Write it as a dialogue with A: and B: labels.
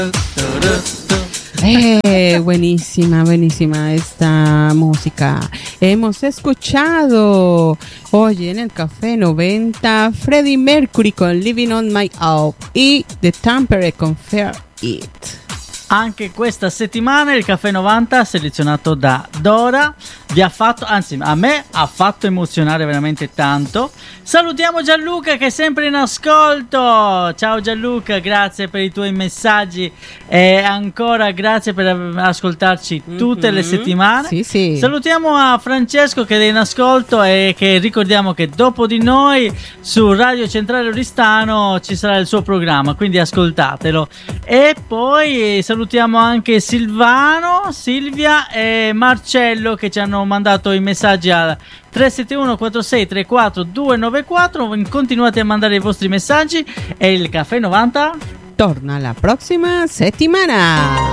A: Buenísima, buenísima esta música. Hemos escuchado hoy en el Café 90 Freddie Mercury con Living on My Own y The Tampere con Fair It.
B: Anche questa settimana il Caffè 90 selezionato da Dora vi ha fatto, anzi a me ha fatto emozionare veramente tanto. Salutiamo Gianluca che è sempre in ascolto. Ciao Gianluca, grazie per i tuoi messaggi e ancora grazie per ascoltarci tutte le settimane.
A: Sì, sì.
B: Salutiamo a Francesco che è in ascolto e che ricordiamo che dopo di noi su Radio Centrale Oristano ci sarà il suo programma, quindi ascoltatelo. E poi salutiamo anche Silvano, Silvia e Marcello che ci hanno mandato i messaggi al 371 46 34 294. Continuate a mandare i vostri messaggi e il Caffè 90
A: torna la prossima settimana.